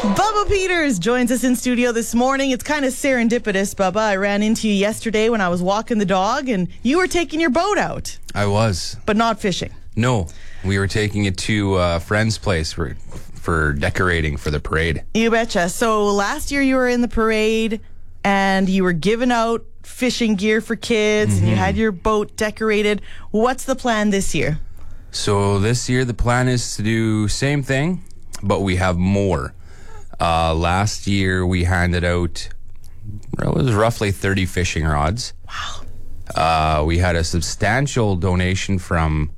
Bubba Peters joins us in studio this morning. It's kind of serendipitous, Bubba. I ran into you yesterday when I was walking the dog, and you were taking your boat out. I was. But not fishing. No, we were taking it to a friend's place for decorating for the parade. You betcha. So last year you were in the parade, and you were giving out fishing gear for kids, and you had your boat decorated. What's the plan this year? So this year the plan is to do same thing, but we have more. Last year we handed out, it was roughly 30 fishing rods. Wow. We had a substantial donation from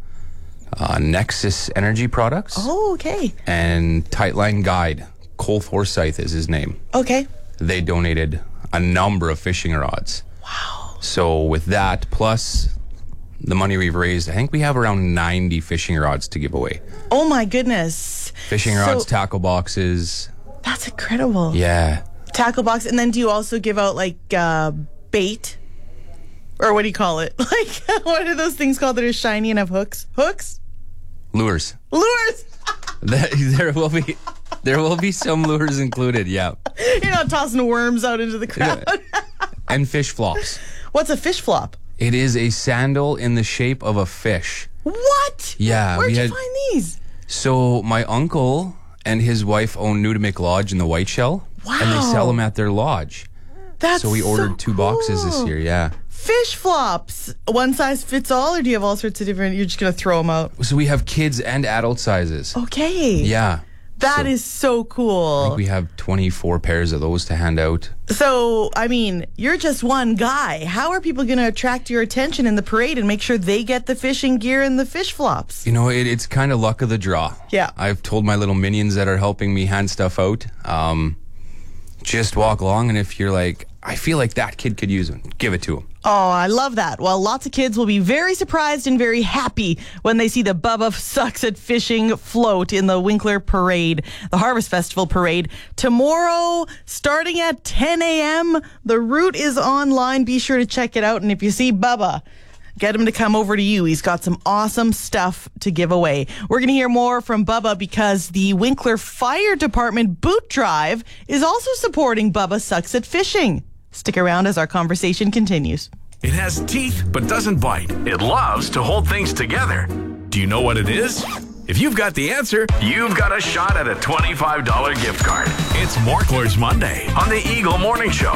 Nexus Energy Products. Oh, okay. And Tightline Guide. Cole Forsyth is his name. Okay. They donated a number of fishing rods. Wow. So with that, plus the money we've raised, I think we have around 90 fishing rods to give away. Oh my goodness. Fishing rods, tackle boxes. That's incredible. Yeah. Tackle box. And then do you also give out like bait? Or what do you call it? Like, what are those things called that are shiny and have hooks? Hooks? Lures. Lures! There will be some lures included, yeah. You're not tossing worms out into the crowd. And fish flops. What's a fish flop? It is a sandal in the shape of a fish. What? Yeah. Where'd you find these? So my uncle and his wife own Nudimic Lodge in the White Shell. Wow. And they sell them at their lodge. That's so we ordered two boxes this year, yeah. Fish flops. One size fits all, or do you have all sorts of different, you're just going to throw them out? So we have kids and adult sizes. Okay. Yeah. That is so cool. I think we have 24 pairs of those to hand out. So, I mean, you're just one guy. How are people going to attract your attention in the parade and make sure they get the fishing gear and the fish flops? You know, it's kind of luck of the draw. Yeah. I've told my little minions that are helping me hand stuff out, just walk along, and if you're like, I feel like that kid could use them, give it to him. Oh, I love that. Well, lots of kids will be very surprised and very happy when they see the Bubba Sucks at Fishing float in the Winkler Parade, the Harvest Festival Parade. Tomorrow, starting at 10 a.m., the route is online. Be sure to check it out. And if you see Bubba, get him to come over to you. He's got some awesome stuff to give away. We're going to hear more from Bubba because the Winkler Fire Department boot drive is also supporting Bubba Sucks at Fishing. Stick around as our conversation continues. It has teeth but doesn't bite. It loves to hold things together. Do you know what it is? If you've got the answer, you've got a shot at a $25 gift card. It's Morklers Monday on the Eagle Morning Show.